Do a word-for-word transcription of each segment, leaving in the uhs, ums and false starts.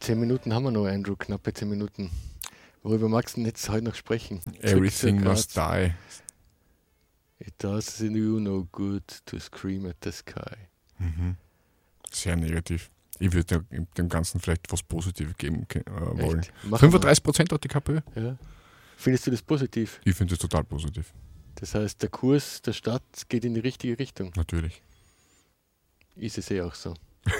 Zehn Minuten haben wir noch, Andrew, knappe zehn Minuten. Worüber magst du denn jetzt heute noch sprechen? Everything must die. It does you no good to scream at the sky. Mhm. Sehr negativ. Ich würde dem Ganzen vielleicht was Positives geben äh, wollen. fünfunddreißig Prozent hat die KPÖ. Ja. Findest du das positiv? Ich finde es total positiv. Das heißt, der Kurs der Stadt geht in die richtige Richtung. Natürlich. Ist es eh auch so.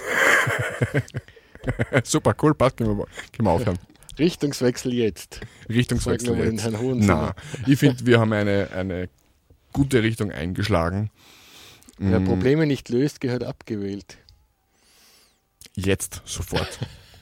Super, cool, passt, können wir, können wir aufhören. Richtungswechsel jetzt. Richtungswechsel jetzt. Herrn Nein, ich finde, wir haben eine, eine gute Richtung eingeschlagen. Wer mm. Probleme nicht löst, gehört abgewählt. Jetzt, sofort.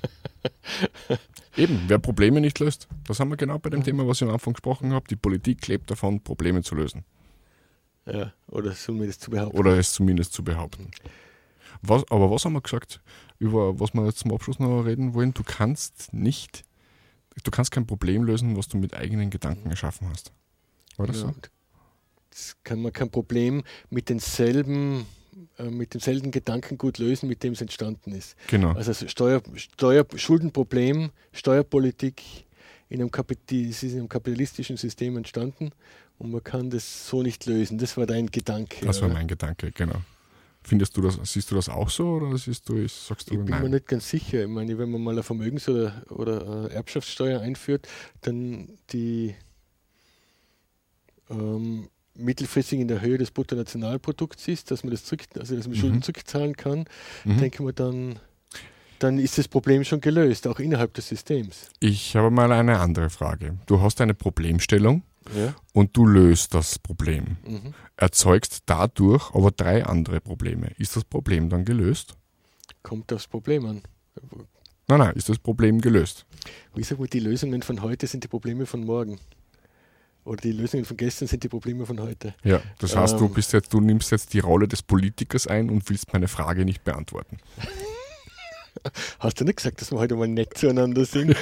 Eben, wer Probleme nicht löst, das haben wir genau bei dem Thema, was ich am Anfang gesprochen habe. Die Politik lebt davon, Probleme zu lösen. Ja, oder zumindest zu behaupten. Oder es zumindest zu behaupten. Was, aber was haben wir gesagt, über was wir jetzt zum Abschluss noch reden wollen? Du kannst nicht, du kannst kein Problem lösen, was du mit eigenen Gedanken erschaffen hast. War das ja, so? Das kann man kein Problem mit denselben, äh, mit demselben Gedankengut lösen, mit dem es entstanden ist. Genau. Also Steuer, Steuer, Schuldenproblem, Steuerpolitik in einem, Kapit- ist in einem kapitalistischen System entstanden und man kann das so nicht lösen. Das war dein Gedanke. Das war oder? mein Gedanke, genau. Findest du das, siehst du das auch so oder siehst du, sagst du ich bin nein? mir nicht ganz sicher. Ich meine, wenn man mal eine Vermögens- oder, oder Erbschaftssteuer einführt, dann die ähm, mittelfristig in der Höhe des Bruttonationalprodukts ist, dass man das zurück, also dass man mhm. Schulden zurückzahlen kann, mhm. denke ich, dann, dann ist das Problem schon gelöst, auch innerhalb des Systems. Ich habe mal eine andere Frage. Du hast eine Problemstellung. Ja. Und du löst das Problem. Mhm. Erzeugst dadurch aber drei andere Probleme. Ist das Problem dann gelöst? Kommt aufs Problem an. Nein, nein, ist das Problem gelöst? Wie sagt man, die Lösungen von heute sind die Probleme von morgen. Oder die Lösungen von gestern sind die Probleme von heute. Ja, das heißt, ähm, du bist jetzt, du nimmst jetzt die Rolle des Politikers ein und willst meine Frage nicht beantworten. Hast du nicht gesagt, dass wir heute mal nett zueinander sind?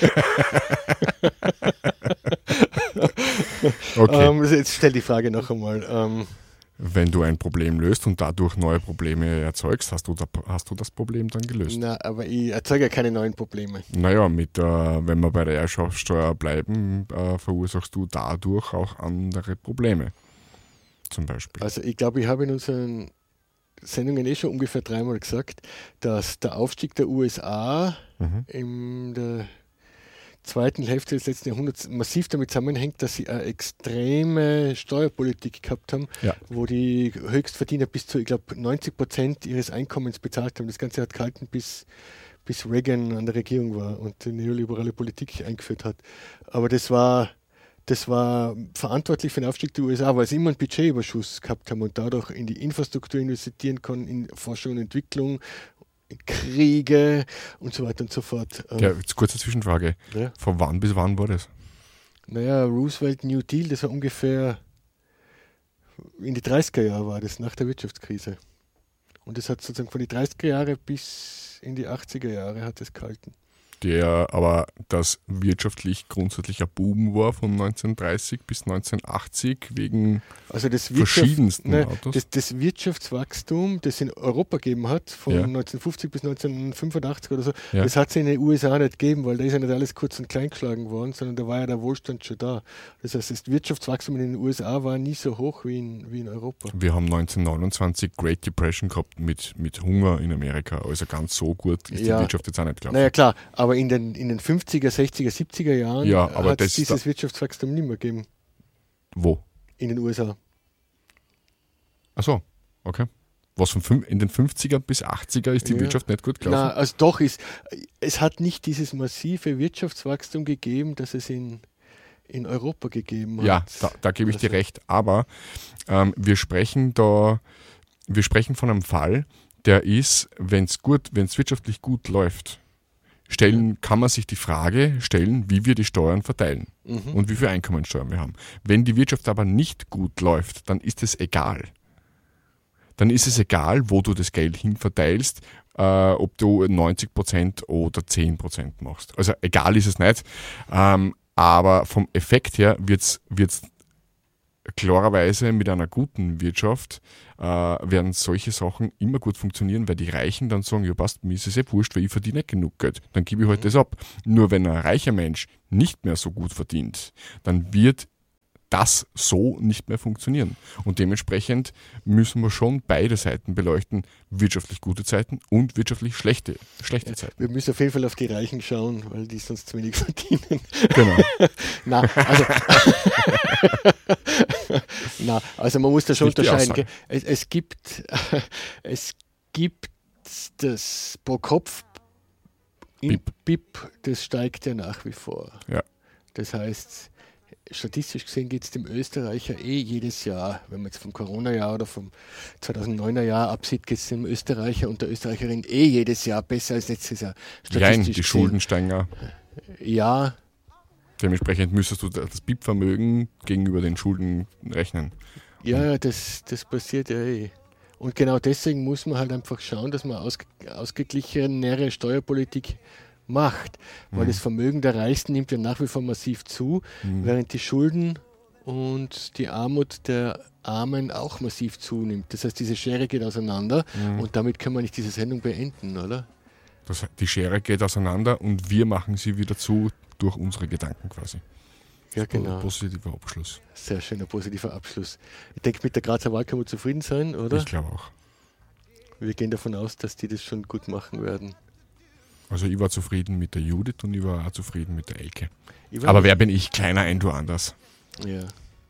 Okay. Ähm, jetzt stell die Frage noch einmal. Ähm, Wenn du ein Problem löst und dadurch neue Probleme erzeugst, hast du, da, hast du das Problem dann gelöst? Na, aber ich erzeuge ja keine neuen Probleme. Naja, mit, äh, wenn wir bei der Erbschaftssteuer bleiben, äh, verursachst du dadurch auch andere Probleme. Zum Beispiel. Also ich glaube, ich habe in unseren Sendungen eh schon ungefähr dreimal gesagt, dass der Aufstieg der U S A mhm. in der zweiten Hälfte des letzten Jahrhunderts massiv damit zusammenhängt, dass sie eine extreme Steuerpolitik gehabt haben, ja. wo die Höchstverdiener bis zu, ich glaube, neunzig Prozent ihres Einkommens bezahlt haben. Das Ganze hat gehalten, bis, bis Reagan an der Regierung war und die neoliberale Politik eingeführt hat. Aber das war, das war verantwortlich für den Aufstieg der U S A, weil sie immer einen Budgetüberschuss gehabt haben und dadurch in die Infrastruktur investieren konnten, in Forschung und Entwicklung, Kriege und so weiter und so fort. Ja, jetzt kurze Zwischenfrage. Ja. Von wann bis wann war das? Naja, Roosevelt New Deal, das war ungefähr in die dreißiger Jahre war das, nach der Wirtschaftskrise. Und das hat sozusagen von die dreißiger Jahre bis in die achtziger Jahre hat es gehalten. Der aber das wirtschaftlich grundsätzlich ein Boom war von neunzehnhundertdreißig bis neunzehnhundertachtzig wegen also das verschiedensten ne, Autos. Das, das Wirtschaftswachstum, das es in Europa gegeben hat, von ja. neunzehnhundertfünfzig bis neunzehnhundertfünfundachtzig oder so, ja. das hat es in den U S A nicht gegeben, weil da ist ja nicht alles kurz und klein geschlagen worden, sondern da war ja der Wohlstand schon da. Das heißt, das Wirtschaftswachstum in den U S A war nie so hoch wie in, wie in Europa. Wir haben neunzehnhundertneunundzwanzig Great Depression gehabt mit, mit Hunger in Amerika. Also ganz so gut ist ja. die Wirtschaft jetzt auch nicht gelaufen. Naja klar, aber in den, in den fünfziger, sechziger, siebziger Jahren ja, hat es dieses Wirtschaftswachstum nicht mehr gegeben. Wo? In den U S A. Ach so, okay. Was von fünf, in den fünfziger bis achtziger ist die ja. Wirtschaft nicht gut gelaufen? Na, also doch, ist, es hat nicht dieses massive Wirtschaftswachstum gegeben, das es in, in Europa gegeben hat. Ja, da, da gebe ich also. dir recht. Aber ähm, wir sprechen da, wir sprechen von einem Fall, der ist, wenn es gut, wenn es wirtschaftlich gut läuft, stellen, kann man sich die Frage stellen, wie wir die Steuern verteilen mhm. und wie viel Einkommensteuern wir haben. Wenn die Wirtschaft aber nicht gut läuft, dann ist es egal. Dann ist es egal, wo du das Geld hin verteilst, äh, ob du neunzig Prozent oder zehn Prozent machst. Also egal ist es nicht, ähm, aber vom Effekt her wird es klarerweise mit einer guten Wirtschaft äh, werden solche Sachen immer gut funktionieren, weil die Reichen dann sagen, ja passt, mir ist es eh wurscht, weil ich verdiene nicht genug Geld. Dann gebe ich halt das ab. Nur wenn ein reicher Mensch nicht mehr so gut verdient, dann wird das so nicht mehr funktionieren. Und dementsprechend müssen wir schon beide Seiten beleuchten, wirtschaftlich gute Zeiten und wirtschaftlich schlechte, schlechte Zeiten. Wir müssen auf jeden Fall auf die Reichen schauen, weil die sonst zu wenig verdienen. Genau. Na, also, na, also man muss da schon Nicht die unterscheiden. Aussage. Gell? Es, es gibt, es gibt das pro Kopf im B I P, das steigt ja nach wie vor. Ja. Das heißt, statistisch gesehen geht es dem Österreicher eh jedes Jahr, wenn man jetzt vom Corona-Jahr oder vom zweitausenddeuner Jahr absieht, geht es dem Österreicher und der Österreicherin eh jedes Jahr besser als letztes Jahr. Nein, die gesehen. Schulden steigen auch. Ja. Dementsprechend müsstest du das B I P-Vermögen gegenüber den Schulden rechnen. Ja, das, das passiert ja eh. Und genau deswegen muss man halt einfach schauen, dass man ausge, ausgeglichenere Steuerpolitik macht, weil mhm. das Vermögen der Reichsten nimmt ja nach wie vor massiv zu, mhm. während die Schulden und die Armut der Armen auch massiv zunimmt. Das heißt, diese Schere geht auseinander mhm. und damit können wir nicht diese Sendung beenden, oder? Das, die Schere geht auseinander und wir machen sie wieder zu durch unsere Gedanken quasi. Ja, genau. Ein positiver Abschluss. Sehr schöner positiver Abschluss. Ich denke, mit der Grazer Wahl können wir zufrieden sein, oder? Ich glaube auch. Wir gehen davon aus, dass die das schon gut machen werden. Also ich war zufrieden mit der Judith und ich war auch zufrieden mit der Elke. Aber wer bin ich? Kleiner ein, du anders. Ja.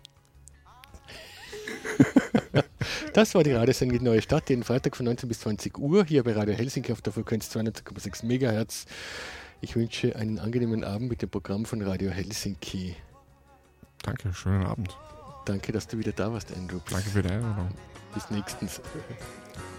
Das war die Radiosendung Die Neue Stadt, jeden Freitag von neunzehn bis zwanzig Uhr, hier bei Radio Helsinki auf der Frequenz zweiundneunzig Komma sechs Megahertz. Ich wünsche einen angenehmen Abend mit dem Programm von Radio Helsinki. Danke, schönen Abend. Danke, dass du wieder da warst, Andrew. Danke für die Einladung. Bis nächstens.